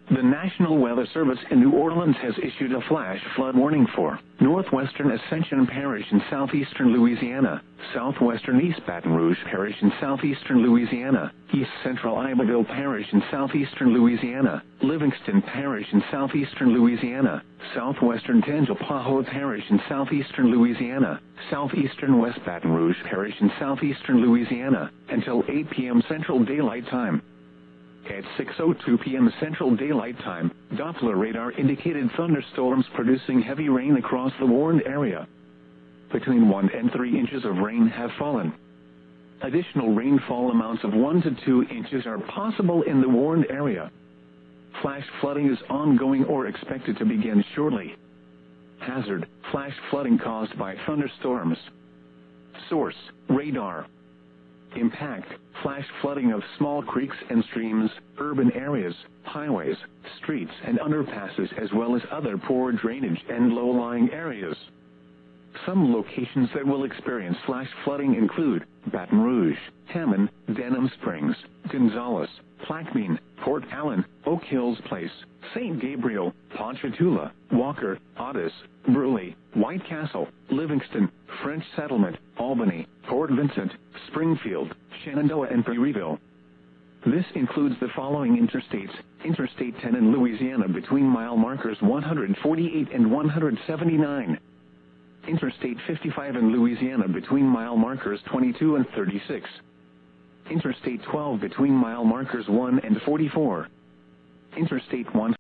The National Weather Service in New Orleans has issued a flash flood warning for northwestern Ascension Parish in southeastern Louisiana, southwestern East Baton Rouge Parish in southeastern Louisiana, East Central Iberville Parish in southeastern Louisiana, Livingston Parish in southeastern Louisiana, southwestern Tangipahoa Parish in southeastern Louisiana, southeastern West Baton Rouge Parish in southeastern Louisiana, until 8 p.m. Central Daylight Time. At 6:02 p.m. Central Daylight Time, Doppler radar indicated thunderstorms producing heavy rain across the warned area. Between 1 and 3 inches of rain have fallen. Additional rainfall amounts of 1 to 2 inches are possible in the warned area. Flash flooding is ongoing or expected to begin shortly. Hazard: flash flooding caused by thunderstorms. Source: radar. Impact: flash flooding of small creeks and streams, urban areas, highways, streets and underpasses, as well as other poor drainage and low-lying areas. Some locations that will experience flash flooding include Baton Rouge, Hammond, Denham Springs, Gonzales, Plaquemine, Port Allen, Oak Hills Place, St. Gabriel, Ponchatoula, Walker, Otis, Burley, White Castle, Livingston, French Settlement, Albany, Port Vincent, Springfield, Shenandoah and Prairieville. This includes the following interstates: Interstate 10 in Louisiana between mile markers 148 and 179. Interstate 55 in Louisiana between mile markers 22 and 36. Interstate 12 between mile markers 1 and 44. Interstate 1